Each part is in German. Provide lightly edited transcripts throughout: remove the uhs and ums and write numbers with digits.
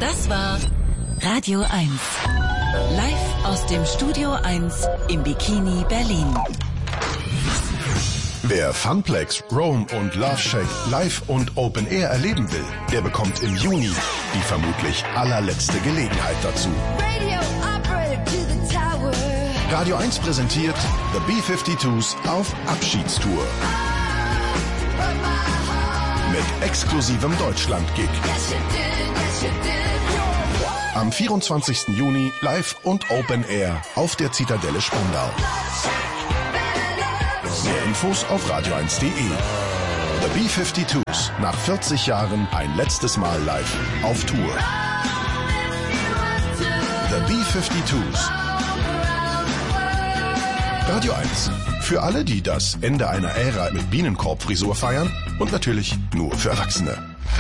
Das war Radio 1. Live aus dem Studio 1 im Bikini Berlin. Wer Funplex, Rome und Love Shack live und Open Air erleben will, der bekommt im Juni die vermutlich allerletzte Gelegenheit dazu. Radio 1 präsentiert The B-52s auf Abschiedstour. Mit exklusivem Deutschland-Gig. Am 24. Juni live und Open Air auf der Zitadelle Spandau. Mehr Infos auf radio1.de. The B-52s, nach 40 Jahren ein letztes Mal live auf Tour. The B-52s. Radio 1. Für alle, die das Ende einer Ära mit Bienenkorbfrisur feiern und natürlich nur für Erwachsene.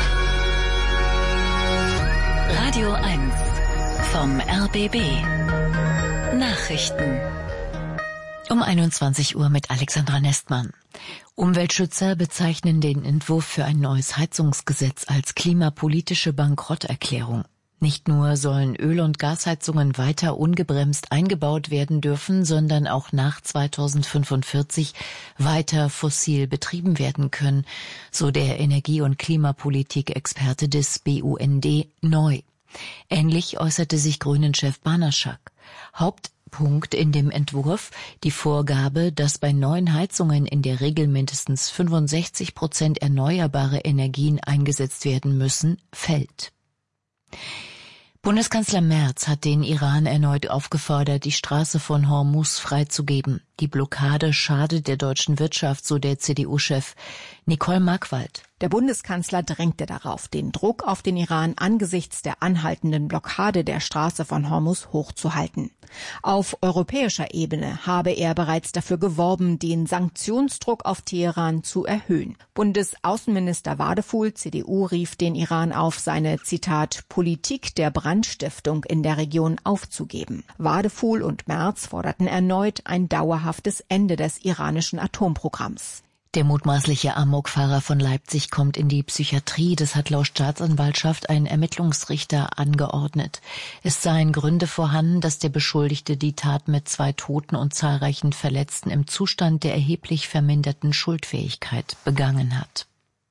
Radio 1 vom RBB. Nachrichten. Um 21 Uhr mit Alexandra Nestmann. Umweltschützer bezeichnen den Entwurf für ein neues Heizungsgesetz als klimapolitische Bankrotterklärung. Nicht nur sollen Öl- und Gasheizungen weiter ungebremst eingebaut werden dürfen, sondern auch nach 2045 weiter fossil betrieben werden können, so der Energie- und Klimapolitik-Experte des BUND neu. Ähnlich äußerte sich Grünen-Chef Banaschak. Hauptpunkt in dem Entwurf die Vorgabe, dass bei neuen Heizungen in der Regel mindestens 65% erneuerbare Energien eingesetzt werden müssen, fällt. Bundeskanzler Merz hat den Iran erneut aufgefordert, die Straße von Hormuz freizugeben. Die Blockade schadet der deutschen Wirtschaft, so der CDU-Chef Nicole Markwald. Der Bundeskanzler drängte darauf, den Druck auf den Iran angesichts der anhaltenden Blockade der Straße von Hormuz hochzuhalten. Auf europäischer Ebene habe er bereits dafür geworben, den Sanktionsdruck auf Teheran zu erhöhen. Bundesaußenminister Wadefuhl, CDU, rief den Iran auf, seine, Zitat, Politik der Brandstiftung in der Region aufzugeben. Wadefuhl und Merz forderten erneut ein dauerhaftes Ende des iranischen Atomprogramms. Der mutmaßliche Amokfahrer von Leipzig kommt in die Psychiatrie. Das hat laut Staatsanwaltschaft ein Ermittlungsrichter angeordnet. Es seien Gründe vorhanden, dass der Beschuldigte die Tat mit 2 Toten und zahlreichen Verletzten im Zustand der erheblich verminderten Schuldfähigkeit begangen hat.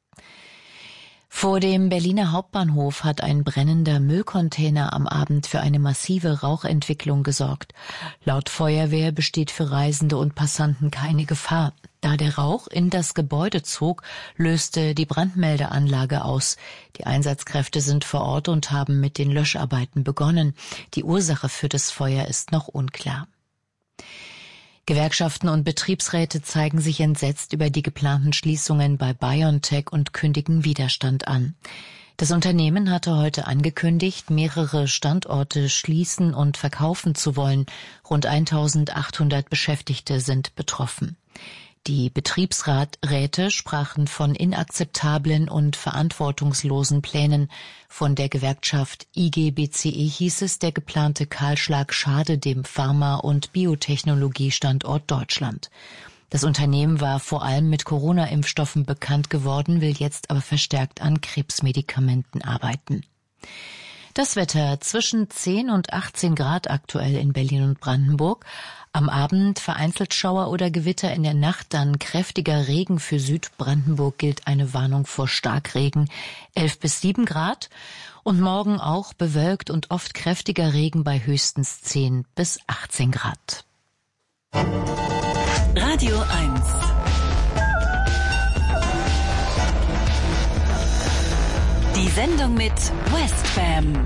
Vor dem Berliner Hauptbahnhof hat ein brennender Müllcontainer am Abend für eine massive Rauchentwicklung gesorgt. Laut Feuerwehr besteht für Reisende und Passanten keine Gefahr. Da der Rauch in das Gebäude zog, löste die Brandmeldeanlage aus. Die Einsatzkräfte sind vor Ort und haben mit den Löscharbeiten begonnen. Die Ursache für das Feuer ist noch unklar. Gewerkschaften und Betriebsräte zeigen sich entsetzt über die geplanten Schließungen bei BioNTech und kündigen Widerstand an. Das Unternehmen hatte heute angekündigt, mehrere Standorte schließen und verkaufen zu wollen. Rund 1.800 Beschäftigte sind betroffen. Die Betriebsräte sprachen von inakzeptablen und verantwortungslosen Plänen. Von der Gewerkschaft IG-BCE hieß es, der geplante Kahlschlag schade dem Pharma- und Biotechnologiestandort Deutschland. Das Unternehmen war vor allem mit Corona-Impfstoffen bekannt geworden, will jetzt aber verstärkt an Krebsmedikamenten arbeiten. Das Wetter zwischen 10 und 18 Grad aktuell in Berlin und Brandenburg. Am Abend vereinzelt Schauer oder Gewitter, in der Nacht dann kräftiger Regen. Für Südbrandenburg gilt eine Warnung vor Starkregen, 11 bis 7 Grad. Und morgen auch bewölkt und oft kräftiger Regen bei höchstens 10 bis 18 Grad. Radio 1. Die Sendung mit Westfam.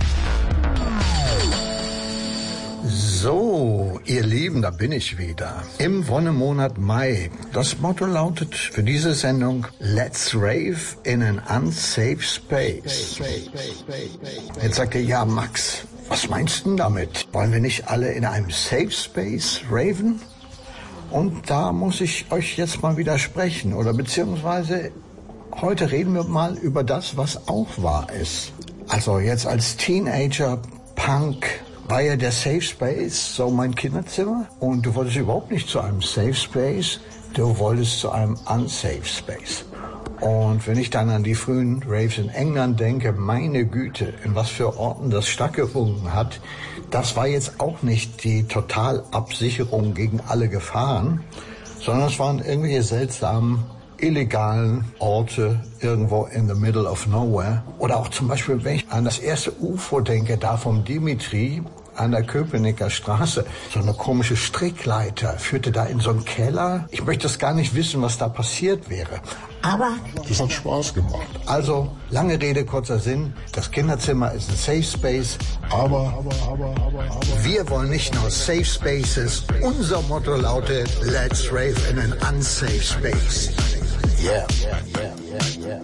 So, ihr Lieben, da bin ich wieder. Im Wonnemonat Mai. Das Motto lautet für diese Sendung: Let's rave in an unsafe space. Jetzt sagt ihr, ja Max, was meinst du denn damit? Wollen wir nicht alle in einem Safe Space raven? Und da muss ich euch jetzt mal widersprechen. Oder beziehungsweise heute reden wir mal über das, was auch wahr ist. Also jetzt als Teenager, Punk, war ja der Safe Space so mein Kinderzimmer. Und du wolltest überhaupt nicht zu einem Safe Space, du wolltest zu einem Unsafe Space. Und wenn ich dann an die frühen Raves in England denke, meine Güte, in was für Orten das stattgefunden hat, das war jetzt auch nicht die Totalabsicherung gegen alle Gefahren, sondern es waren irgendwelche seltsamen, illegalen Orte irgendwo in the middle of nowhere. Oder auch zum Beispiel, wenn ich an das erste UFO denke, da vom Dimitri an der Köpenicker Straße, so eine komische Strickleiter führte da in so einen Keller. Ich möchte das gar nicht wissen, was da passiert wäre. Aber das hat Spaß gemacht. Also, lange Rede, kurzer Sinn. Das Kinderzimmer ist ein Safe Space. Aber. Wir wollen nicht nur Safe Spaces. Unser Motto lautet, let's rave in an unsafe space. Yeah.